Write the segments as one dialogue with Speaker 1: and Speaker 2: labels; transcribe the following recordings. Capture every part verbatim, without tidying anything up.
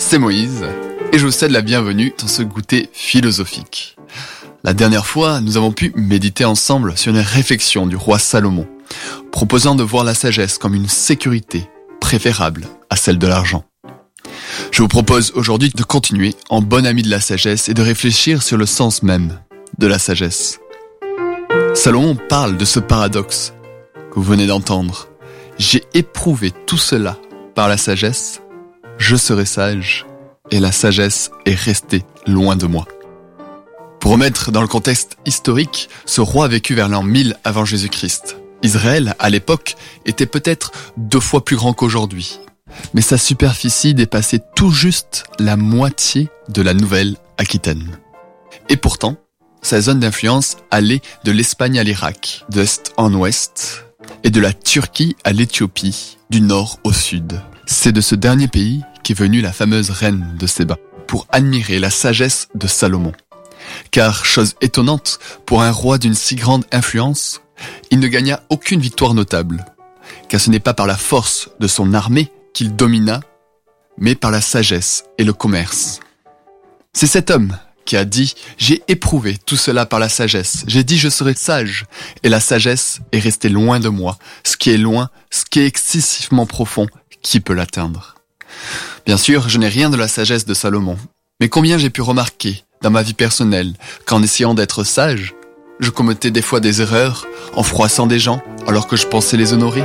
Speaker 1: c'est Moïse, et je vous souhaite la bienvenue dans ce goûter philosophique. La dernière fois, nous avons pu méditer ensemble sur une réflexion du roi Salomon, proposant de voir la sagesse comme une sécurité préférable à celle de l'argent. Je vous propose aujourd'hui de continuer en bon ami de la sagesse et de réfléchir sur le sens même de la sagesse. Salomon parle de ce paradoxe que vous venez d'entendre. J'ai éprouvé tout cela par la sagesse, je serai sage, et la sagesse est restée loin de moi. Pour remettre dans le contexte historique, ce roi a vécu vers l'an mille avant Jésus-Christ. Israël, à l'époque, était peut-être deux fois plus grand qu'aujourd'hui, mais sa superficie dépassait tout juste la moitié de la Nouvelle-Aquitaine. Et pourtant, sa zone d'influence allait de l'Espagne à l'Irak, d'est en ouest, et de la Turquie à l'Éthiopie, du nord au sud. C'est de ce dernier pays qu'est venue la fameuse reine de Séba, pour admirer la sagesse de Salomon. Car, chose étonnante, pour un roi d'une si grande influence, il ne gagna aucune victoire notable, car ce n'est pas par la force de son armée qu'il domina, mais par la sagesse et le commerce. C'est cet homme qui a dit « J'ai éprouvé tout cela par la sagesse, j'ai dit je serai sage, et la sagesse est restée loin de moi, ce qui est loin, ce qui est excessivement profond, qui peut l'atteindre ?» Bien sûr, je n'ai rien de la sagesse de Salomon, mais combien j'ai pu remarquer dans ma vie personnelle qu'en essayant d'être sage, je commettais des fois des erreurs en froissant des gens alors que je pensais les honorer.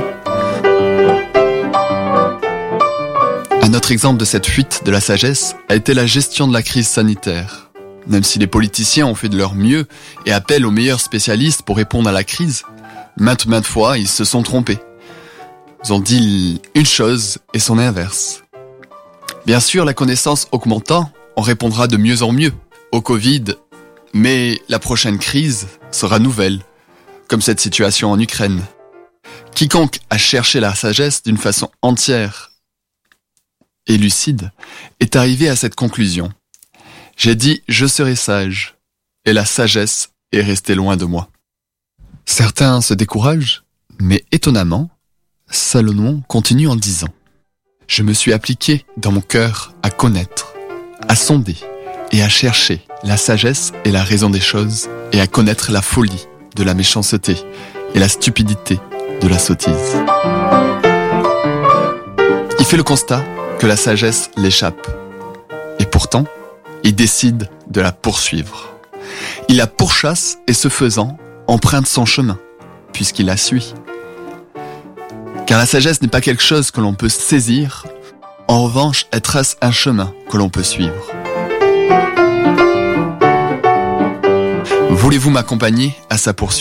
Speaker 1: Un autre exemple de cette fuite de la sagesse a été la gestion de la crise sanitaire. Même si les politiciens ont fait de leur mieux et appellent aux meilleurs spécialistes pour répondre à la crise, maintes maintes fois ils se sont trompés. Ils ont dit une chose et son inverse. Bien sûr, la connaissance augmentant, on répondra de mieux en mieux au Covid, mais la prochaine crise sera nouvelle, comme cette situation en Ukraine. Quiconque a cherché la sagesse d'une façon entière et lucide est arrivé à cette conclusion. J'ai dit « je serai sage » et la sagesse est restée loin de moi. Certains se découragent, mais étonnamment, Salomon continue en disant « Je me suis appliqué dans mon cœur à connaître, à sonder et à chercher la sagesse et la raison des choses et à connaître la folie de la méchanceté et la stupidité de la sottise. » Il fait le constat que la sagesse l'échappe. Et pourtant, il décide de la poursuivre. Il la pourchasse et ce faisant, emprunte son chemin, puisqu'il la suit. Car la sagesse n'est pas quelque chose que l'on peut saisir, en revanche, elle trace un chemin que l'on peut suivre. Voulez-vous m'accompagner à sa poursuite ?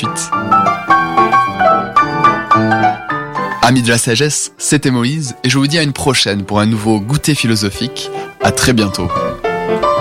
Speaker 1: Amis de la sagesse, c'était Moïse et je vous dis à une prochaine pour un nouveau goûter philosophique. À très bientôt.